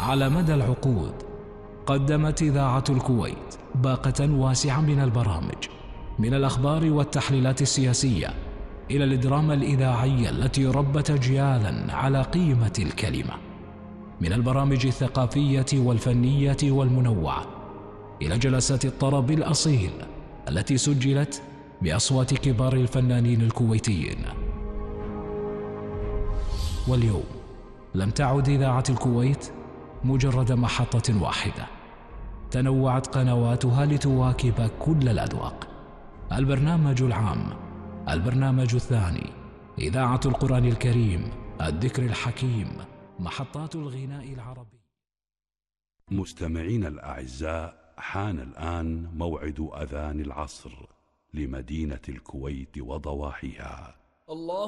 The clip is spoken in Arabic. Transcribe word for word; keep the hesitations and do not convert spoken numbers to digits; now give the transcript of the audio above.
على مدى العقود قدمت إذاعة الكويت باقة واسعة من البرامج، من الأخبار والتحليلات السياسية إلى الدراما الإذاعية التي ربت أجيالا على قيمة الكلمة، من البرامج الثقافية والفنية والمنوعة إلى جلسات الطرب الأصيل التي سجلت بأصوات كبار الفنانين الكويتيين. واليوم لم تعد إذاعة الكويت مجرد محطة واحدة، تنوعت قنواتها لتواكب كل الأذواق. البرنامج العام، البرنامج الثاني، إذاعة القرآن الكريم، الذكر الحكيم، محطات الغناء العربي. مستمعين الأعزاء، حان الآن موعد أذان العصر لمدينة الكويت وضواحيها. الله